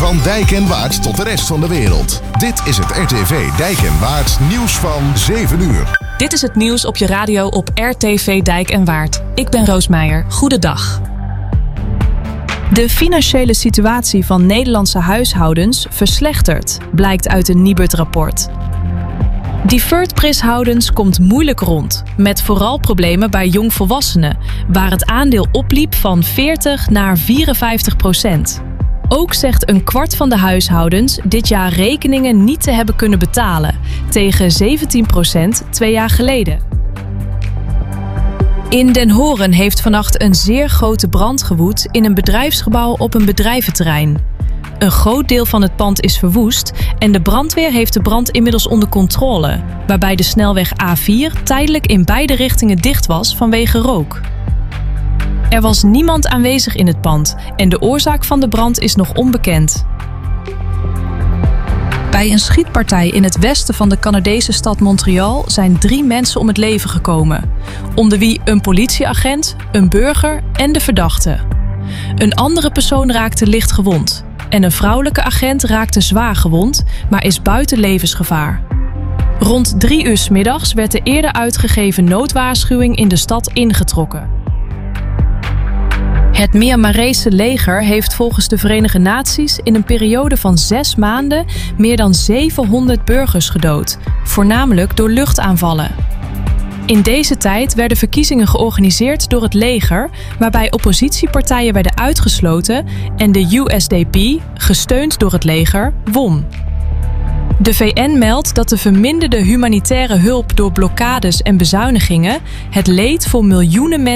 Van Dijk en Waard tot de rest van de wereld. Dit is het RTV Dijk en Waard nieuws van 7 uur. Dit is het nieuws op je radio op RTV Dijk en Waard. Ik ben Roos Meijer. Goedendag. De financiële situatie van Nederlandse huishoudens verslechtert, blijkt uit een Nibud-rapport. Deferred prishoudens komt moeilijk rond, met vooral problemen bij jongvolwassenen, waar het aandeel opliep van 40 naar 54%. Ook zegt een kwart van de huishoudens dit jaar rekeningen niet te hebben kunnen betalen, tegen 17% 2 jaar geleden. In Den Horen heeft vannacht een zeer grote brand gewoed in een bedrijfsgebouw op een bedrijventerrein. Een groot deel van het pand is verwoest en de brandweer heeft de brand inmiddels onder controle, waarbij de snelweg A4 tijdelijk in beide richtingen dicht was vanwege rook. Er was niemand aanwezig in het pand en de oorzaak van de brand is nog onbekend. Bij een schietpartij in het westen van de Canadese stad Montreal zijn 3 mensen om het leven gekomen, onder wie een politieagent, een burger en de verdachte. Een andere persoon raakte licht gewond en een vrouwelijke agent raakte zwaar gewond, maar is buiten levensgevaar. Rond 3 uur 's middags werd de eerder uitgegeven noodwaarschuwing in de stad ingetrokken. Het Myanmarese leger heeft volgens de Verenigde Naties in een periode van 6 maanden meer dan 700 burgers gedood, voornamelijk door luchtaanvallen. In deze tijd werden verkiezingen georganiseerd door het leger, waarbij oppositiepartijen werden uitgesloten en de USDP, gesteund door het leger, won. De VN meldt dat de verminderde humanitaire hulp door blokkades en bezuinigingen het leed voor miljoenen mensen